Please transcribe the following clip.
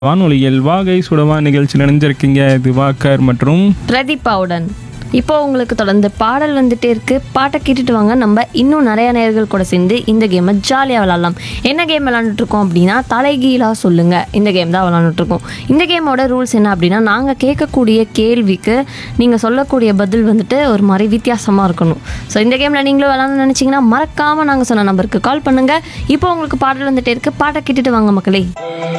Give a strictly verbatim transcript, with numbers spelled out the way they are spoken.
வானொலியில் வாகை சுடவா நிகழ்ச்சியில் இணைஞ்சிருக்கீங்க. இது வாக்கர் மற்றும் பிரதீபாவுடன். இப்போ உங்களுக்கு தொடர்ந்து பாடல் வந்துட்டே இருக்கு. பாட்டை கேட்டுட்டு வாங்க. நம்ம இன்னும் நிறைய நேயர்கள் கூட சேர்ந்து இந்த கேமை ஜாலியாக விளாட்லாம். என்ன கேம் விளாண்டுட்டு இருக்கோம் அப்படின்னா தலைகீழாக சொல்லுங்க. இந்த கேம் தான் விளாண்டுட்டு இருக்கோம். இந்த கேமோட ரூல்ஸ் என்ன அப்படின்னா, நாங்கள் கேட்கக்கூடிய கேள்விக்கு நீங்கள் சொல்லக்கூடிய பதில் வந்துட்டு ஒரு மாதிரி வித்தியாசமாக இருக்கணும். ஸோ இந்த கேமில் நீங்களும் விளாட்ணும்னு நினச்சிங்கன்னா மறக்காமல் நாங்கள் சொன்ன நம்பருக்கு கால் பண்ணுங்கள். இப்போ உங்களுக்கு பாடல் வந்துட்டே இருக்கு. பாட்டை கேட்டுட்டு வாங்க மக்களே.